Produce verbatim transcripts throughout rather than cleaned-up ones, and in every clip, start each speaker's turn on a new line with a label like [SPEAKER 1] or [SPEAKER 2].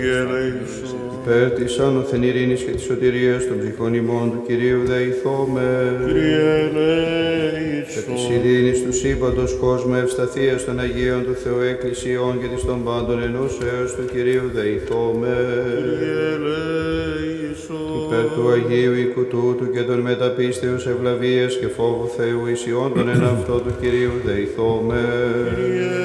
[SPEAKER 1] Κύριε ελέησον.
[SPEAKER 2] Υπέρ της άνωθεν ειρήνης και της σωτηρίας των ψυχών ημών του Κυρίου δεηθώμε.
[SPEAKER 1] Κύριε
[SPEAKER 2] Και της
[SPEAKER 1] ελέησον.
[SPEAKER 2] ειρήνης του σύμπαντος κόσμου ευσταθίας των Αγίων του Θεού Εκκλησιών και της των πάντων ενώσεως του Κυρίου δεηθώμε.
[SPEAKER 1] Κύριε ελέησον.
[SPEAKER 2] Υπέρ του Αγίου οίκου τούτου και των μεταπίστεως ευλαβίας και φόβου Θεού ισιών των εν αυτό του Κυρίου δεηθώμε.
[SPEAKER 1] Κύριε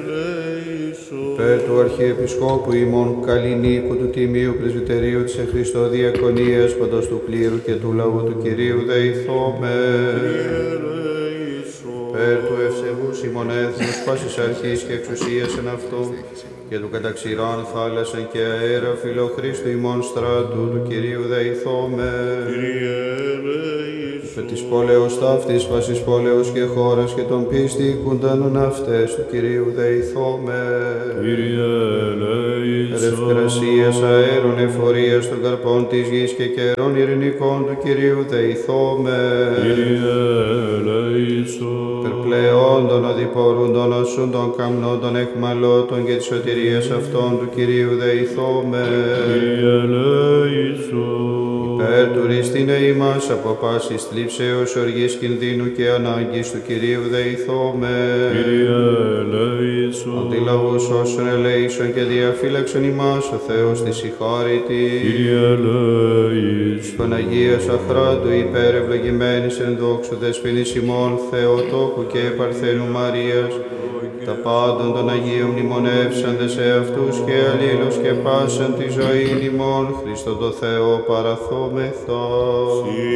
[SPEAKER 1] ελέησον.
[SPEAKER 2] Υπέρ του Αρχιεπισκόπου ημών Καλλινίκου του Τιμίου Πρεσβυτερίου της εν Χριστώ Διακονίας παντός του κλήρου και του λαού του Κυρίου δεηθώμε.
[SPEAKER 1] Κύριε ελέησον.
[SPEAKER 2] Υπέρ του ευσεβούς ημών έθνους πάσης αρχής και εξουσίας εν αυτό και του καταξηρών θάλασσαν και αέρα φιλοχρίστου ημών στράτου του Κυρίου δεηθώμε.
[SPEAKER 1] Κύριε ελέησον.
[SPEAKER 2] Υπέρ της πόλεως ταύτης βάσης πόλεως και χώρας και των πίστη κουντάνων αυτές του Κυρίου δεηθώμε.
[SPEAKER 1] Κύριε ελέησον.
[SPEAKER 2] Ευκρασίας αέρων εφορίας των καρπών της γης και καιρών ειρηνικών του Κυρίου δεηθώμε.
[SPEAKER 1] Κύριε ελέησον.
[SPEAKER 2] Περπλεών των οδηπορούν των όσων των καμνών των εχμαλώτων και της σωτηρίας αυτών του Κυρίου δεηθώμε.
[SPEAKER 1] Κύριε ελέησον.
[SPEAKER 2] Υπέρ του ρίστηνε ημάς από πάσης θλίψεως, οργής, κινδύνου και ανάγκης του Κυρίου δεηθώμε.
[SPEAKER 1] Κύριε ελέησον.
[SPEAKER 2] Αντιλαβούς όσων ελέησον και διαφύλαξον ημάς ο Θεός της συγχώρητη.
[SPEAKER 1] Κύριε ελέησον.
[SPEAKER 2] Παναγίας αχράντου υπέρ ευλογημένης εν δόξου δεσποινής ημών Θεοτόκου και Παρθένου Μαρίας, τα πάντων των Αγίων μνημονεύσαντες σε αυτούς και αλλήλους και πάσαν τη ζωή ημών Χριστό το Θεό παραθόμεθα.
[SPEAKER 1] Συ,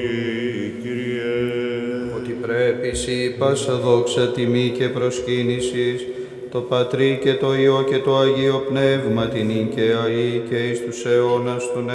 [SPEAKER 1] Κύριε.
[SPEAKER 2] Ότι πρέπει σοι πάσα δόξα, τιμή και προσκύνησης το Πατρί και το Υιό και το Αγίο Πνεύμα την και αεί και εις τους αιώνας του